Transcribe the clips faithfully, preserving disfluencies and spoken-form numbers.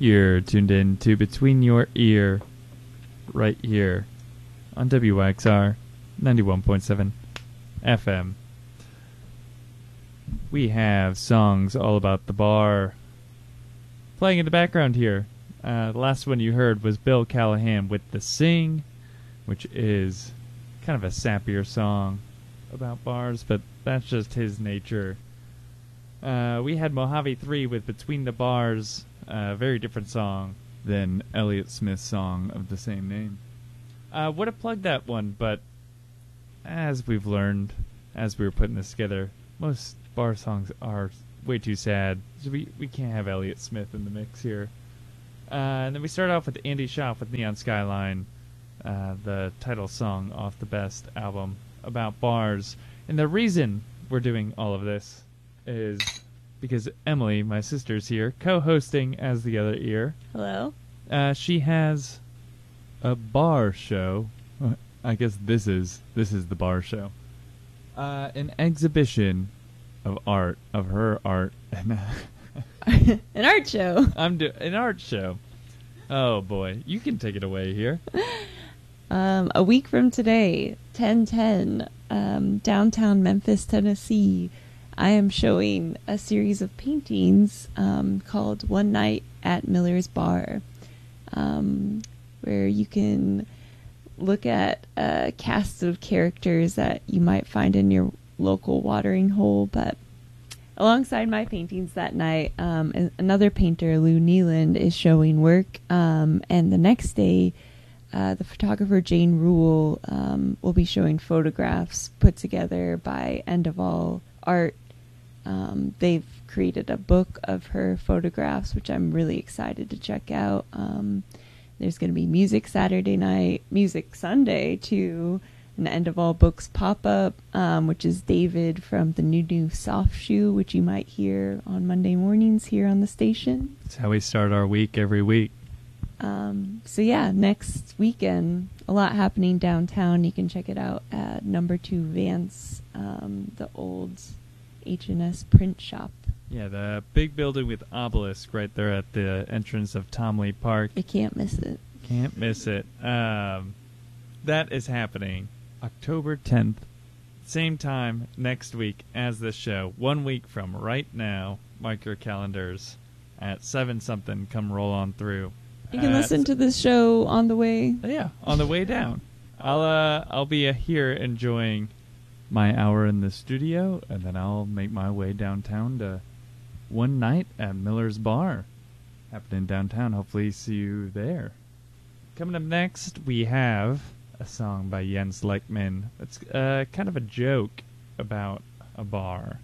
You're tuned in to Between Your Ear, right here on W Y X R ninety-one point seven F M. We have songs all about the bar playing in the background here. Uh, the last one you heard was Bill Callahan with The Sing, which is kind of a sappier song about bars, but that's just his nature. Uh, we had Mojave three with Between the Bars, a very different song than Elliott Smith's song of the same name. Uh, would have plugged that one, but as we've learned, as we were putting this together, most bar songs are way too sad. So we, we can't have Elliott Smith in the mix here. Uh, and then we start off with Andy Schaaf with Neon Skyline, uh, the title song off the Best album about bars. And the reason we're doing all of this is because Emily, my sister's here, co-hosting as the other ear. Hello. Uh, she has a bar show. I guess this is this is the bar show. Uh, an exhibition of art, of her art. An art show. I'm do an art show. Oh boy, you can take it away here. Um, a week from today, ten ten, um, downtown Memphis, Tennessee, I am showing a series of paintings um, called One Night at Miller's Bar, um, where you can look at a cast of characters that you might find in your local watering hole. But alongside my paintings that night, um, another painter, Lou Nealand, is showing work, um, and the next day, Uh, the photographer Jane Rule um, will be showing photographs put together by End of All Art. Um, they've created a book of her photographs, which I'm really excited to check out. Um, there's going to be music Saturday night, music Sunday too, an End of All Books pop-up, um, which is David from the New New Soft Shoe, which you might hear on Monday mornings here on the station. That's how we start our week every week. Um, so yeah, next weekend, a lot happening downtown. You can check it out at number two Vance, um, the old H and S print shop. Yeah, the big building with obelisk right there at the entrance of Tom Lee Park. You can't miss it. Can't miss it. Um, that is happening October tenth, same time next week as this show. One week from right now. Mark your calendars at seven something. Come roll on through. You can listen to this show on the way. Yeah, on the way down. I'll uh, I'll be uh, here enjoying my hour in the studio, and then I'll make my way downtown to One Night at Miller's Bar, happening downtown. Hopefully, see you there. Coming up next, we have a song by Jens Lekman. It's uh, kind of a joke about a bar.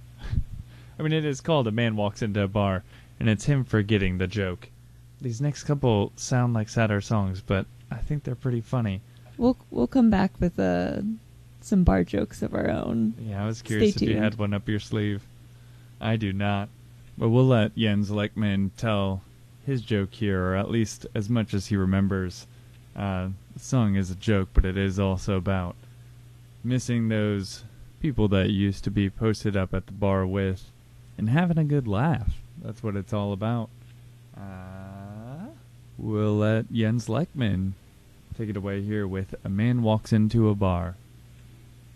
I mean, it is called "A Man Walks Into a Bar," and it's him forgetting the joke. These next couple sound like sadder songs, but I think they're pretty funny. We'll we'll come back with uh, some bar jokes of our own. Yeah, I was curious Stay if you tuned. had one up your sleeve. I do not. But we'll let Jens Lekman tell his joke here, or at least as much as he remembers. Uh, the song is a joke, but it is also about missing those people that you used to be posted up at the bar with and having a good laugh. That's what it's all about. Uh, we'll let Jens Lekman take it away here with A Man Walks Into a Bar.